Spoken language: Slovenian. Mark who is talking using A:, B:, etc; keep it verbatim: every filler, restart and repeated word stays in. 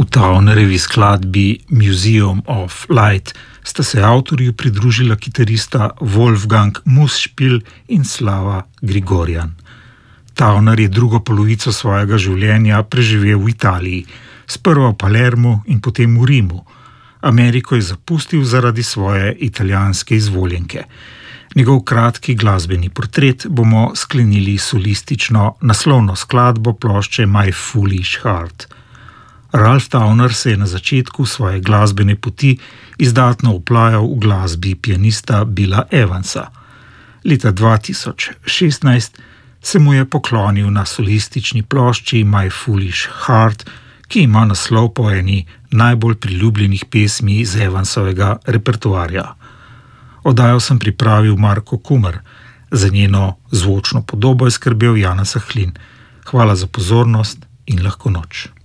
A: Townerjevi skladbi Museum of Light sta se avtorju pridružila kitarista Wolfgang Mußspiel in Slava Grigorjan. Towner je drugo polovico svojega življenja preživel v Italiji, sprva v Palermu in potem v Rimu. Ameriko je zapustil zaradi svoje italijanske izvoljenke. Njegov kratki glasbeni portret bomo sklenili solistično naslovno skladbo plošče My Foolish Heart. Ralph Towner se je na začetku svoje glasbene poti izdatno vplajal v glasbi pianista Billa Evansa. Leta dva tisoč šestnajst se mu je poklonil na solistični plošči My Foolish Heart, ki ima naslov po eni najbolj priljubljenih pesmi iz Evansovega repertoarja. Oddajo sem pripravil Marko Kumer, za njeno zvočno podobo je skrbel Janez Sahlin. Hvala za pozornost in lahko noč.